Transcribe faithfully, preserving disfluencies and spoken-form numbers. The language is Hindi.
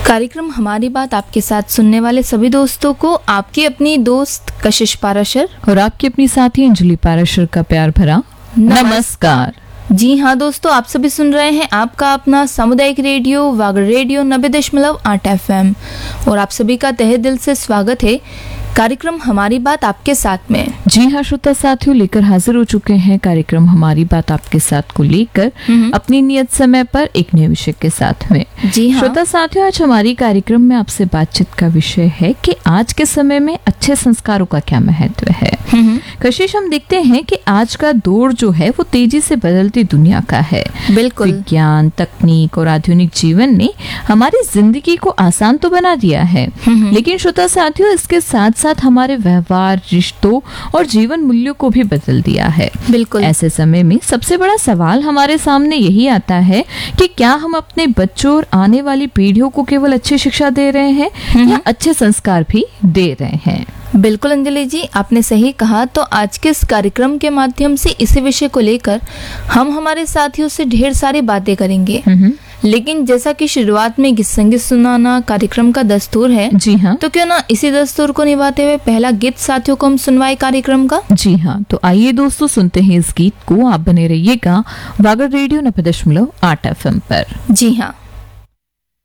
कार्यक्रम हमारी बात आपके साथ सुनने वाले सभी दोस्तों को आपकी अपनी दोस्त कशिश पाराशर और आपकी अपनी साथी अंजलि पाराशर का प्यार भरा नमस्कार। जी हाँ दोस्तों, आप सभी सुन रहे हैं आपका अपना सामुदायिक रेडियो वागड़ रेडियो नब्बे दशमलव आठ एफ एम और आप सभी का तहे दिल से स्वागत है कार्यक्रम हमारी बात आपके साथ में। जी हाँ श्रोता साथियों, लेकर हाजिर हो चुके हैं कार्यक्रम हमारी बात आपके साथ को लेकर अपनी नियत समय पर एक नए विषय के साथ में। जी हाँ श्रोता साथियों, आज हमारी कार्यक्रम में आपसे बातचीत का विषय है कि आज के समय में अच्छे संस्कारों का क्या महत्व है। कशिश, हम देखते हैं कि आज का दौर जो है वो तेजी से बदलती दुनिया का है। बिल्कुल, विज्ञान, तकनीक और आधुनिक जीवन ने हमारी जिंदगी को आसान तो बना दिया है, लेकिन श्रोता साथियों इसके साथ साथ हमारे व्यवहार, रिश्तों और जीवन मूल्यों को भी बदल दिया है। बिल्कुल, ऐसे समय में सबसे बड़ा सवाल हमारे सामने यही आता है कि क्या हम अपने बच्चों और आने वाली पीढ़ियों को केवल अच्छी शिक्षा दे रहे हैं या अच्छे संस्कार भी दे रहे हैं। बिल्कुल अंजलि जी, आपने सही कहा। तो आज के इस कार्यक्रम के माध्यम से इसी विषय को लेकर हम हमारे साथियों से ढेर सारी बातें करेंगे, लेकिन जैसा कि शुरुआत में गीत संगीत सुनाना कार्यक्रम का दस्तूर है, जी हाँ, तो क्यों ना इसी दस्तूर को निभाते हुए पहला गीत साथियों को हम सुनवाए कार्यक्रम का। जी हाँ, तो आइए दोस्तों सुनते हैं इस गीत को। आप बने रहिएगा वागड़ रेडियो नब्बे दशमलव आठ एफ एम पर। जी हाँ।